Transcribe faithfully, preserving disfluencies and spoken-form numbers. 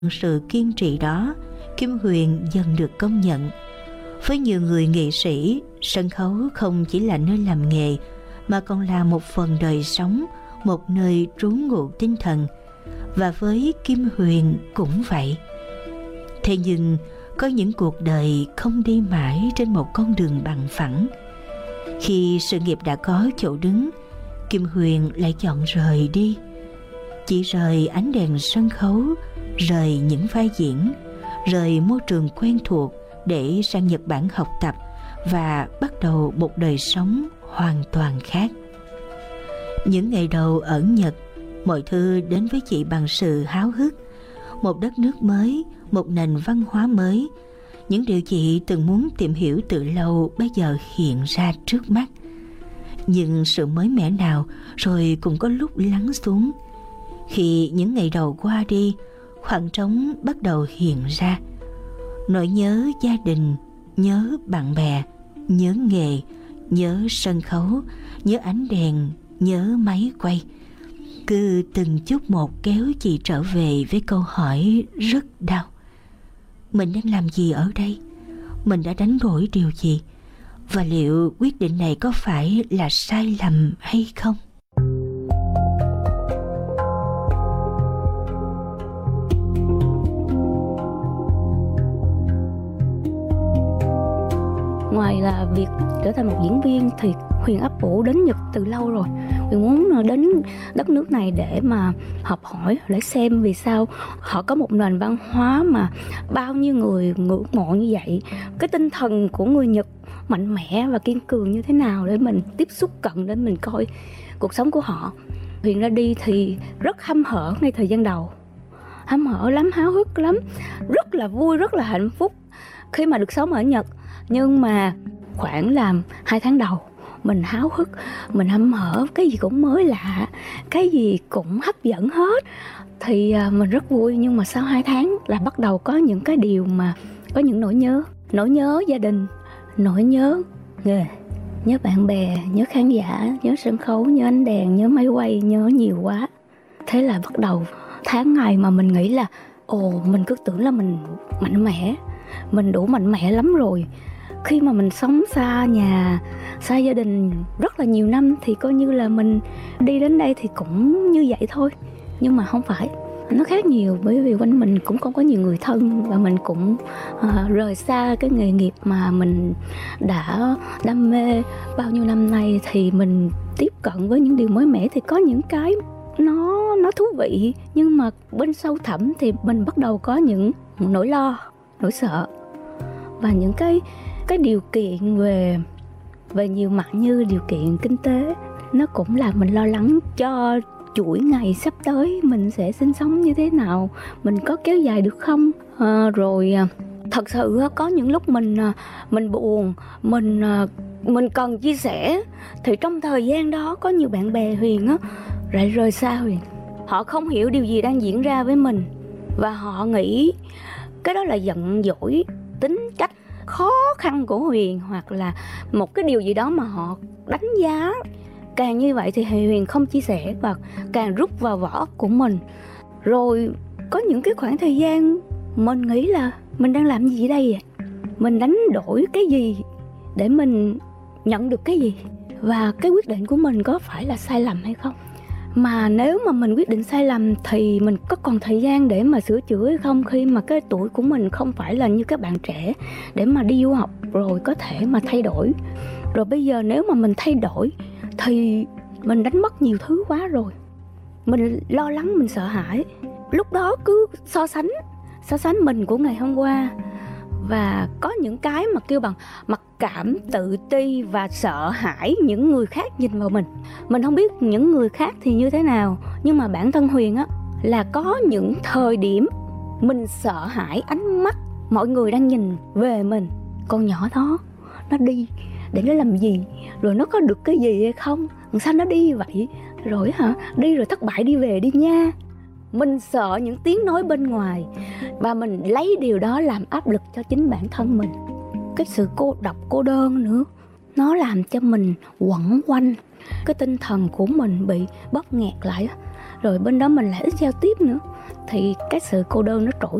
Sự kiên trì đó, Kim Huyền dần được công nhận. Với nhiều người nghệ sĩ, sân khấu không chỉ là nơi làm nghề mà còn là một phần đời sống, một nơi trú ngụ tinh thần. Và với Kim Huyền cũng vậy. Thế nhưng có những cuộc đời không đi mãi trên một con đường bằng phẳng. Khi sự nghiệp đã có chỗ đứng, Kim Huyền lại chọn rời đi. Chỉ rời ánh đèn sân khấu, rời những vai diễn, rời môi trường quen thuộc để sang Nhật Bản học tập và bắt đầu một đời sống hoàn toàn khác. Những ngày đầu ở Nhật, mọi thứ đến với chị bằng sự háo hức. Một đất nước mới, một nền văn hóa mới. Những điều chị từng muốn tìm hiểu từ lâu bây giờ hiện ra trước mắt. Nhưng sự mới mẻ nào rồi cũng có lúc lắng xuống. Khi những ngày đầu qua đi, khoảng trống bắt đầu hiện ra. Nỗi nhớ gia đình, nhớ bạn bè, nhớ nghề, nhớ sân khấu, nhớ ánh đèn, nhớ máy quay. Cứ từng chút một kéo chị trở về với câu hỏi rất đau. Mình đang làm gì ở đây? Mình đã đánh đổi điều gì? Và liệu quyết định này có phải là sai lầm hay không? Ngoài là việc trở thành một diễn viên thì Huyền ấp ủ đến Nhật từ lâu rồi. Huyền muốn đến đất nước này để mà học hỏi, để xem vì sao họ có một nền văn hóa mà bao nhiêu người ngưỡng mộ như vậy. Cái tinh thần của người Nhật mạnh mẽ và kiên cường như thế nào để mình tiếp xúc cận, để mình coi cuộc sống của họ. Huyền ra đi thì rất hăm hở ngay thời gian đầu. Hăm hở lắm, háo hức lắm, rất là vui, rất là hạnh phúc khi mà được sống ở Nhật. Nhưng mà khoảng làm hai tháng đầu mình háo hức, mình hăm hở, cái gì cũng mới lạ, cái gì cũng hấp dẫn hết. Thì mình rất vui, nhưng mà sau hai tháng là bắt đầu có những cái điều mà có những nỗi nhớ. Nỗi nhớ gia đình, nỗi nhớ nghề, nhớ bạn bè, nhớ khán giả, nhớ sân khấu, nhớ ánh đèn, nhớ máy quay, nhớ nhiều quá. Thế là bắt đầu tháng ngày mà mình nghĩ là ồ, mình cứ tưởng là mình mạnh mẽ, mình đủ mạnh mẽ lắm rồi. Khi mà mình sống xa nhà, xa gia đình rất là nhiều năm thì coi như là mình đi đến đây thì cũng như vậy thôi. Nhưng mà không phải, nó khác nhiều, bởi vì quanh mình cũng không có nhiều người thân. Và mình cũng uh, rời xa cái nghề nghiệp mà mình đã đam mê bao nhiêu năm nay. Thì mình tiếp cận với những điều mới mẻ thì có những cái nó, nó thú vị. Nhưng mà bên sâu thẳm thì mình bắt đầu có những nỗi lo, nỗi sợ. Và những cái cái điều kiện về về nhiều mặt như điều kiện kinh tế, nó cũng làm mình lo lắng cho chuỗi ngày sắp tới mình sẽ sinh sống như thế nào, mình có kéo dài được không. À, rồi thật sự có những lúc mình mình buồn, mình mình cần chia sẻ. Thì trong thời gian đó có nhiều bạn bè Huyền á lại rời xa Huyền. Họ không hiểu điều gì đang diễn ra với mình và họ nghĩ cái đó là giận dỗi, tính cách khó khăn của Huyền, hoặc là một cái điều gì đó mà họ đánh giá. Càng như vậy thì Huyền không chia sẻ và càng rút vào vỏ óc của mình. Rồi có những cái khoảng thời gian mình nghĩ là mình đang làm gì đây vậy? Mình đánh đổi cái gì để mình nhận được cái gì? Và cái quyết định của mình có phải là sai lầm hay không? Mà nếu mà mình quyết định sai lầm thì mình có còn thời gian để mà sửa chữa hay không, khi mà cái tuổi của mình không phải là như các bạn trẻ để mà đi du học rồi có thể mà thay đổi. Rồi bây giờ nếu mà mình thay đổi thì mình đánh mất nhiều thứ quá rồi. Mình lo lắng, mình sợ hãi. Lúc đó cứ so sánh, so sánh mình của ngày hôm qua. Và có những cái mà kêu bằng mặc cảm, tự ti và sợ hãi những người khác nhìn vào mình. Mình không biết những người khác thì như thế nào, nhưng mà bản thân Huyền á là có những thời điểm mình sợ hãi ánh mắt mọi người đang nhìn về mình. Con nhỏ đó nó đi để nó làm gì, rồi nó có được cái gì hay không, sao nó đi vậy, rồi hả đi rồi thất bại đi về đi nha. Mình sợ những tiếng nói bên ngoài và mình lấy điều đó làm áp lực cho chính bản thân mình. Cái sự cô độc, cô đơn nữa, nó làm cho mình quẩn quanh. Cái tinh thần của mình bị bóp nghẹt lại. Rồi bên đó mình lại ít giao tiếp nữa. thì cái sự cô đơn nó trỗi